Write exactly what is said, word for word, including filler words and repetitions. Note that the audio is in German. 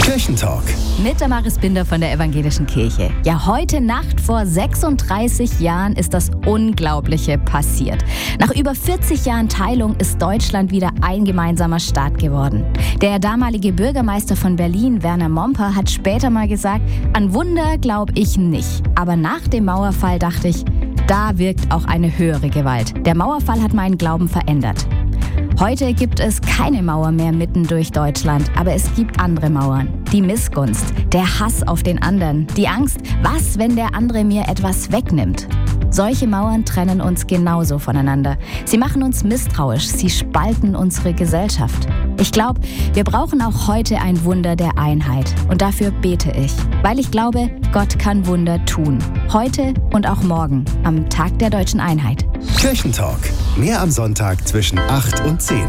Kirchentalk. Mit Damaris Binder von der Evangelischen Kirche. Ja, heute Nacht vor sechsunddreißig Jahren ist das Unglaubliche passiert. Nach über vierzig Jahren Teilung ist Deutschland wieder ein gemeinsamer Staat geworden. Der damalige Bürgermeister von Berlin, Werner Momper, hat später mal gesagt, an Wunder glaube ich nicht. Aber nach dem Mauerfall dachte ich, da wirkt auch eine höhere Gewalt. Der Mauerfall hat meinen Glauben verändert. Heute gibt es keine Mauer mehr mitten durch Deutschland, aber es gibt andere Mauern. Die Missgunst, der Hass auf den anderen, die Angst, was, wenn der andere mir etwas wegnimmt. Solche Mauern trennen uns genauso voneinander. Sie machen uns misstrauisch, sie spalten unsere Gesellschaft. Ich glaube, wir brauchen auch heute ein Wunder der Einheit. Und dafür bete ich, weil ich glaube, Gott kann Wunder tun. Heute und auch morgen, am Tag der deutschen Einheit. Kirchentalk. Mehr am Sonntag zwischen acht und zehn.